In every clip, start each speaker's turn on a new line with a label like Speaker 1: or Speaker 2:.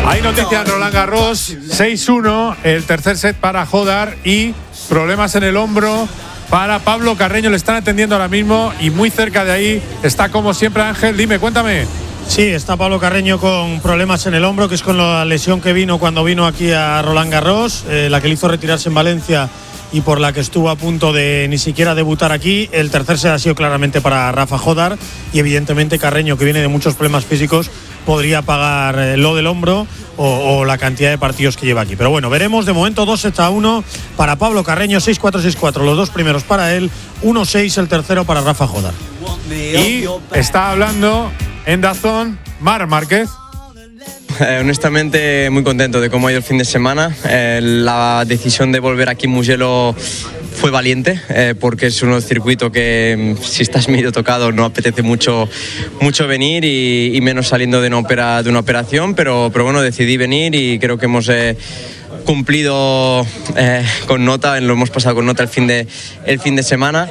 Speaker 1: Hay noticias en Roland Garros, 6-1, el tercer set para Jodar y problemas en el hombro para Pablo Carreño. Le están atendiendo ahora mismo y muy cerca de ahí está como siempre Ángel. Dime, cuéntame.
Speaker 2: Sí, está Pablo Carreño con problemas en el hombro, que es con la lesión que vino cuando vino aquí a Roland Garros, la que le hizo retirarse en Valencia y por la que estuvo a punto de ni siquiera debutar aquí. El tercer set ha sido claramente para Rafa Jodar y evidentemente Carreño, que viene de muchos problemas físicos, podría pagar lo del hombro o la cantidad de partidos que lleva aquí. Pero bueno, veremos. De momento 2-1 para Pablo Carreño, 6-4, 6-4 los dos primeros para él, 1-6 el tercero para Rafa Jodar.
Speaker 1: Y está hablando en DAZN Marc Márquez.
Speaker 3: Honestamente muy contento de cómo ha ido el fin de semana. La decisión de volver aquí en Mugello fue valiente, porque es un circuito que si estás medio tocado no apetece mucho venir y menos saliendo de una operación, pero bueno, decidí venir y creo que hemos cumplido con nota, lo hemos pasado con nota el fin de semana.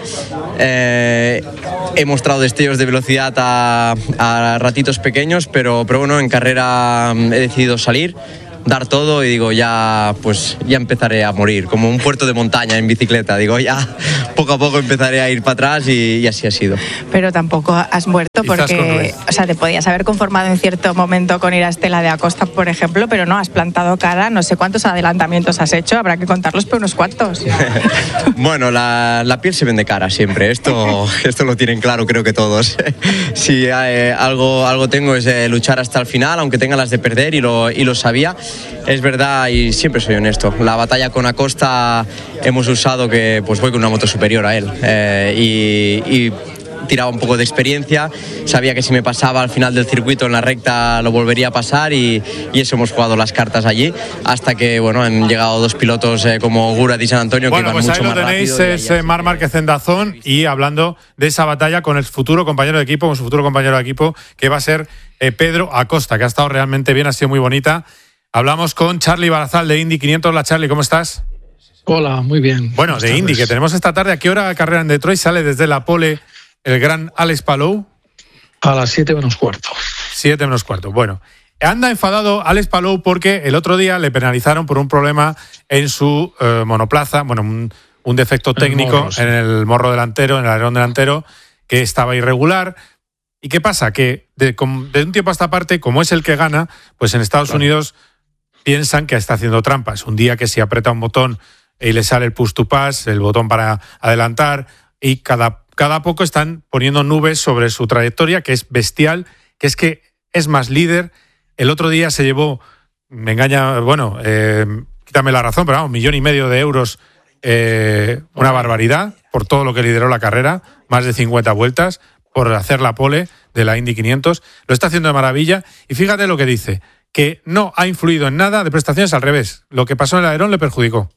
Speaker 3: He mostrado destellos de velocidad a ratitos pequeños, pero bueno, en carrera he decidido salir, dar todo y digo, ya empezaré a morir, como un puerto de montaña en bicicleta, digo, ya poco a poco empezaré a ir para atrás y así ha sido.
Speaker 4: Pero tampoco has muerto porque, o sea, te podías haber conformado en cierto momento con ir a Stella de Acosta, por ejemplo, pero no, has plantado cara, no sé cuántos adelantamientos has hecho, habrá que contarlos, pero unos cuantos.
Speaker 3: Bueno, la piel se vende cara siempre, esto lo tienen claro creo que todos. Si algo tengo es luchar hasta el final, aunque tenga las de perder y lo sabía. Es verdad y siempre soy honesto. La batalla con Acosta hemos usado que pues voy con una moto superior a él y tiraba un poco de experiencia. Sabía que si me pasaba al final del circuito en la recta lo volvería a pasar y eso hemos jugado las cartas allí hasta que bueno han llegado dos pilotos como Gurat y San Antonio que iban mucho más rápido.
Speaker 1: Bueno, pues ahí lo tenéis, es Marc Márquez en DAZN y hablando de esa batalla con el futuro compañero de equipo, con su futuro compañero de equipo que va a ser Pedro Acosta, que ha estado realmente bien, ha sido muy bonita. Hablamos con Charly Barazal de Indy 500. Hola Charly, ¿cómo estás?
Speaker 5: Hola, muy bien.
Speaker 1: Bueno, de Indy, que tenemos esta tarde. ¿A qué hora carrera en Detroit? Sale desde la pole el gran Alex Palou.
Speaker 5: A las 7 menos cuarto.
Speaker 1: 7 menos cuarto. Bueno, anda enfadado Alex Palou porque el otro día le penalizaron por un problema en su monoplaza, bueno, un defecto técnico en el morro delantero, en el alerón delantero, que estaba irregular. ¿Y qué pasa? Que de un tiempo a esta parte, como es el que gana, pues en Estados Unidos piensan que está haciendo trampas. Un día que si aprieta un botón y le sale el push to pass, el botón para adelantar, y cada poco están poniendo nubes sobre su trayectoria, que es bestial, que es más líder. El otro día se llevó, me engaña, bueno, quítame la razón, pero vamos, 1,5 millones de euros, una barbaridad, por todo lo que lideró la carrera, más de 50 vueltas, por hacer la pole de la Indy 500. Lo está haciendo de maravilla, y fíjate lo que dice, que no ha influido en nada de prestaciones, al revés. Lo que pasó en el alerón le perjudicó.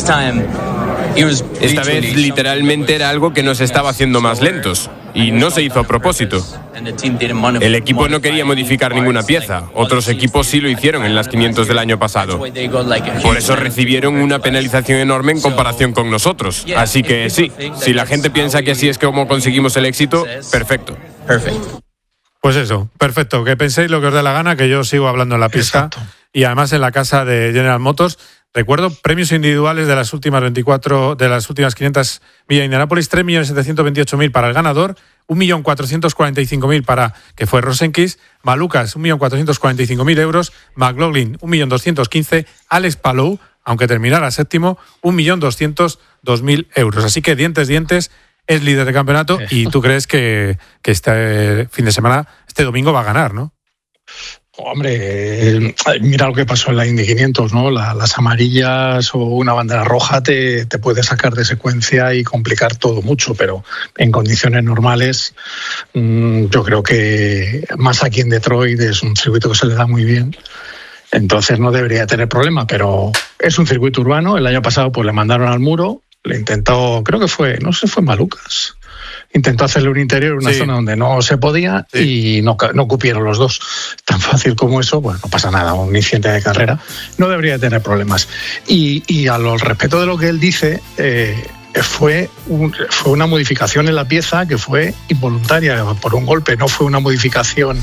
Speaker 6: Esta vez literalmente era algo que nos estaba haciendo más lentos y no se hizo a propósito. El equipo no quería modificar ninguna pieza, otros equipos sí lo hicieron en las 500 del año pasado. Por eso recibieron una penalización enorme en comparación con nosotros. Así que sí, si la gente piensa que así es como conseguimos el éxito, perfecto.
Speaker 1: Pues eso, perfecto, que penséis lo que os dé la gana, que yo sigo hablando en la pista. Exacto. Y además en la casa de General Motors. Recuerdo premios individuales de las últimas 500 millas de Indianápolis, 3.728.000 para el ganador, 1.445.000 para, que fue Rosenquist, Malukas, 1.445.000 euros, McLaughlin, 1.215.000, Alex Palou, aunque terminara séptimo, 1.202.000 euros. Así que dientes, es líder de campeonato y tú crees que este fin de semana, este domingo va a ganar, ¿no?
Speaker 5: Hombre, mira lo que pasó en la Indy 500, ¿no? Las amarillas o una bandera roja te puede sacar de secuencia y complicar todo mucho, pero en condiciones normales yo creo que más aquí en Detroit es un circuito que se le da muy bien, entonces no debería tener problema, pero es un circuito urbano. El año pasado pues le mandaron al muro, le intentó, creo que fue, no sé, fue Malukas. Intentó hacerle un interior, una zona donde no se podía y no cupieron los dos. Tan fácil como eso, bueno, no pasa nada, un incidente de carrera no debería tener problemas. Y al respecto de lo que él dice, fue una modificación en la pieza que fue involuntaria por un golpe, no fue una modificación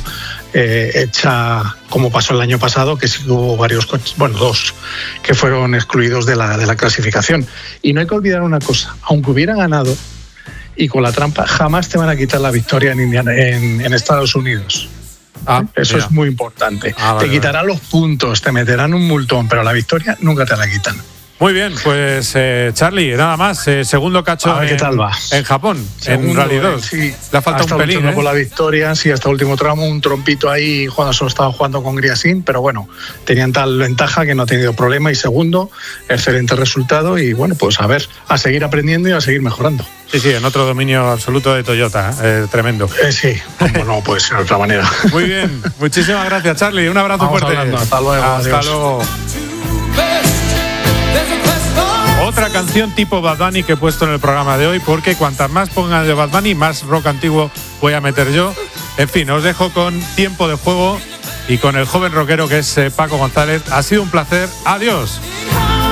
Speaker 5: hecha como pasó el año pasado, que sí hubo varios coches, bueno, 2, que fueron excluidos de la clasificación. Y no hay que olvidar una cosa, aunque hubieran ganado y con la trampa, jamás te van a quitar la victoria en Estados Unidos. Eso es muy importante. Te quitarán los puntos, te meterán un multón, pero la victoria nunca te la quitan.
Speaker 1: Muy bien, pues Charlie, nada más, segundo cacho
Speaker 5: ¿qué tal va?
Speaker 1: En Japón, en Rally 2.
Speaker 5: Sí.
Speaker 1: Le falta un pelín,
Speaker 5: por la victoria, sí, hasta el último tramo, un trompito ahí, Juan solo estaba jugando con Griasin, pero bueno, tenían tal ventaja que no ha tenido problema. Y segundo, excelente resultado y bueno, pues a seguir aprendiendo y a seguir mejorando.
Speaker 1: Sí, en otro dominio absoluto de Toyota, tremendo.
Speaker 5: Sí, como no puede ser de otra manera.
Speaker 1: Muy bien, muchísimas gracias, Charlie, un abrazo fuerte.
Speaker 5: Hasta luego.
Speaker 1: Hasta luego. Otra canción tipo Bad Bunny que he puesto en el programa de hoy, porque cuantas más pongan de Bad Bunny, más rock antiguo voy a meter yo. En fin, os dejo con Tiempo de Juego y con el joven rockero que es Paco González. Ha sido un placer. Adiós.